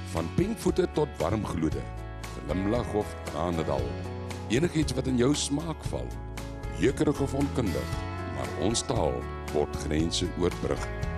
Van pinkvoete tot warmgloede, glimlag of tranendal. Enigiets wat in jou smaak val, jeukerig of onkundig, maar ons taal word grense oorbrug.